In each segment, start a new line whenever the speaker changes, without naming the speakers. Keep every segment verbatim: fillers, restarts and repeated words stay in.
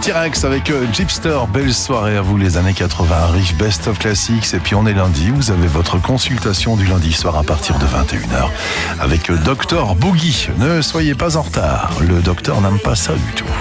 T-Rex avec Jeepster. Belle soirée à vous, les années quatre-vingts, riche Best of Classics. Et puis on est lundi, vous avez votre consultation du lundi soir à partir de vingt et une heures avec Docteur Boogie. Ne soyez pas en retard, le docteur n'aime pas ça du tout.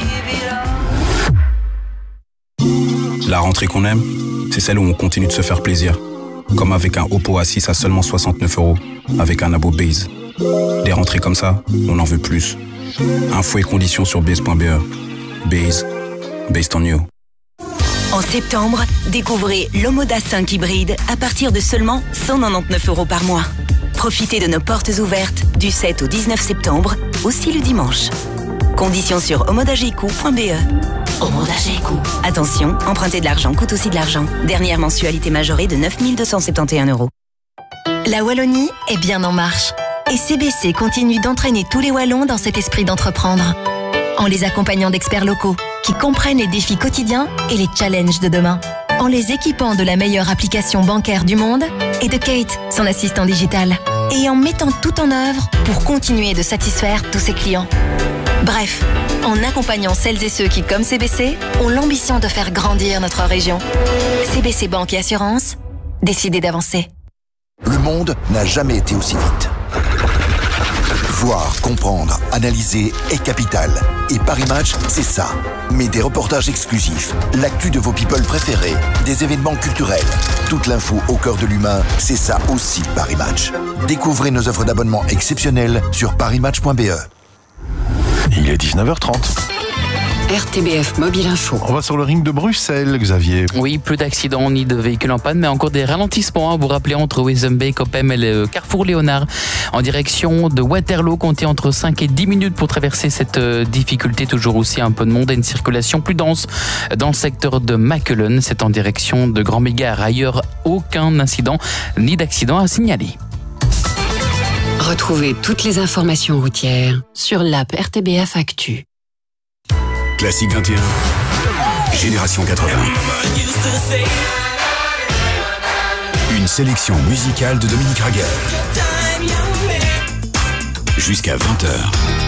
La rentrée qu'on aime, c'est celle où on continue de se faire plaisir. Comme avec un Oppo A six à seulement soixante-neuf euros, avec un abo Base. Des rentrées comme ça, on en veut plus. Infos et conditions sur base point b e. Base, based on you.
En septembre, découvrez l'Omoda cinq hybride à partir de seulement cent quatre-vingt-dix-neuf euros par mois. Profitez de nos portes ouvertes du sept au dix-neuf septembre, aussi le dimanche. Conditions sur omodagéco point b e. Omodagéco. Attention, emprunter de l'argent coûte aussi de l'argent. Dernière mensualité majorée de neuf mille deux cent soixante et onze euros.
La Wallonie est bien en marche. Et C B C continue d'entraîner tous les Wallons dans cet esprit d'entreprendre. En les accompagnant d'experts locaux qui comprennent les défis quotidiens et les challenges de demain. En les équipant de la meilleure application bancaire du monde et de Kate, son assistant digital. Et en mettant tout en œuvre pour continuer de satisfaire tous ses clients. Bref, en accompagnant celles et ceux qui, comme C B C, ont l'ambition de faire grandir notre région. C B C Banque et Assurance, décidez d'avancer.
Le monde n'a jamais été aussi vite. Voir, comprendre, analyser est capital. Et Paris Match, c'est ça. Mais des reportages exclusifs, l'actu de vos people préférés, des événements culturels, toute l'info au cœur de l'humain, c'est ça aussi Paris Match. Découvrez nos offres d'abonnement exceptionnelles sur paris match point b e.
Il est dix-neuf heures trente.
R T B F Mobile Info.
On va sur le ring de Bruxelles, Xavier.
Oui, plus d'accidents ni de véhicules en panne, mais encore des ralentissements. Vous vous rappelez, entre Wezenbeek, Oppem et le Carrefour Léonard, en direction de Waterloo. Comptez entre cinq et dix minutes pour traverser cette difficulté. Toujours aussi un peu de monde et une circulation plus dense dans le secteur de Mackelen. C'est en direction de Grand Mégare. Ailleurs, aucun incident ni d'accident à signaler.
Retrouvez toutes les informations routières sur l'app R T B F Actu.
Classique vingt et un, Génération quatre-vingts. Une sélection musicale de Dominique Raguel. Jusqu'à vingt heures.